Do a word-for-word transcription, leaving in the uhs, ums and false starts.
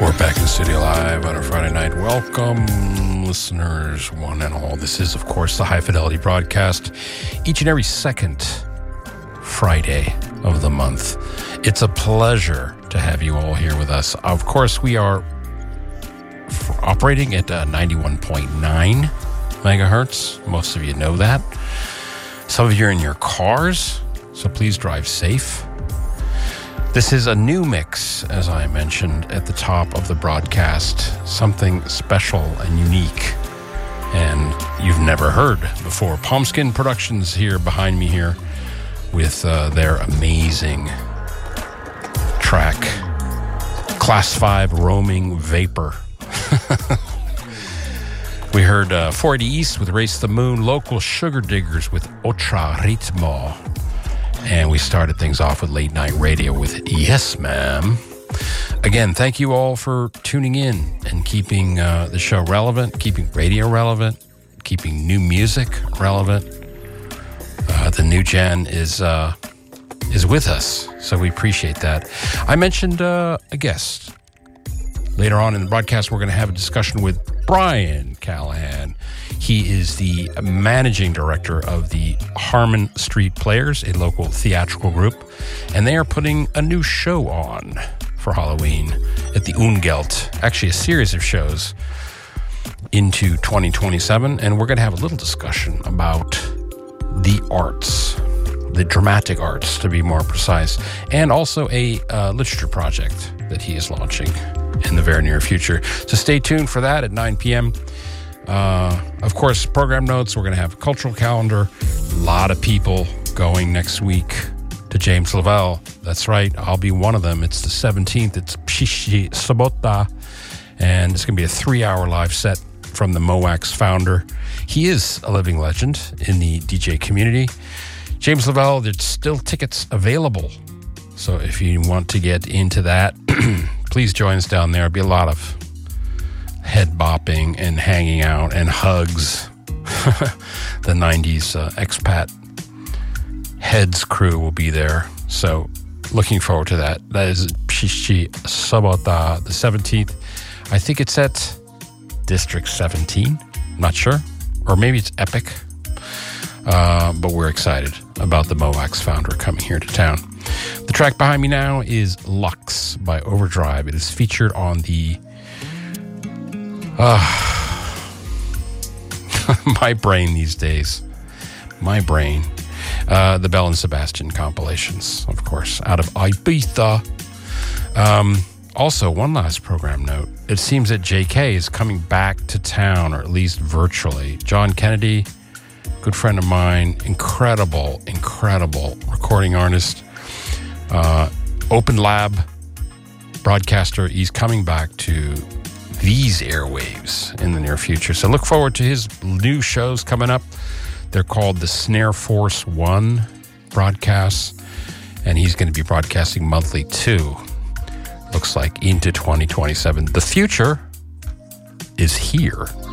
We're back in the studio live on a Friday night. Welcome, listeners, one and all. This is, of course, the High Fidelity broadcast each and every second Friday of the month. It's a pleasure to have you all here with us. Of course, we are f- operating at uh, ninety-one point nine megahertz. Most of you know that. Some of you are in your cars, so please drive safe. This is a new mix, as I mentioned at the top of the broadcast, something special and unique, and you've never heard before. Palmskin Productions here behind me here with uh, their amazing track, Class five Roaming Vapor. We heard uh, four eighty East with Race the Moon, Local Sugar Diggers with Otra Ritmo. And we started things off with Late Night Radio with Yes Ma'am. Again, thank you all for tuning in and keeping uh, the show relevant, keeping radio relevant, keeping new music relevant. Uh, the new gen is uh, is with us, so we appreciate that. I mentioned uh, a guest. Later on in the broadcast, we're going to have a discussion with Brian Callahan. He is the managing director of the Harmon Street Players, a local theatrical group, and they are putting a new show on for Halloween at the Ungelt, actually a series of shows into twenty twenty-seven, and we're going to have a little discussion about the arts, the dramatic arts to be more precise, and also a uh, literature project that he is launching in the very near future. So stay tuned for that at nine p.m. Uh, of course, program notes, we're going to have a cultural calendar. A lot of people going next week to James Lavelle. That's right, I'll be one of them. It's the seventeenth. It's Pshishi Sobota. And it's going to be a three-hour live set from the MOAX founder. He is a living legend in the D J community. James Lavelle, there's still tickets available. So if you want to get into that, please join us down there. There'll be a lot of head bopping and hanging out and hugs. The nineties uh, expat heads crew will be there. So looking forward to that. That is Pshishi Sobota, the seventeenth. I think it's at District seventeen. Not sure. Or maybe it's Epic. Uh, but we're excited about the MOAX founder coming here to town. The track behind me now is Lux by Overdrive. It is featured on the uh, my brain these days. My brain. Uh, the Bell and Sebastian compilations, of course, out of Ibiza. Um, also, one last program note. It seems that J K is coming back to town, or at least virtually. John Kennedy, good friend of mine, incredible, incredible recording artist, uh, open lab broadcaster. He's coming back to these airwaves in the near future. So look forward to his new shows coming up. They're called the Snare Force One broadcasts, and he's going to be broadcasting monthly too. Looks like into twenty twenty-seven. The future is here.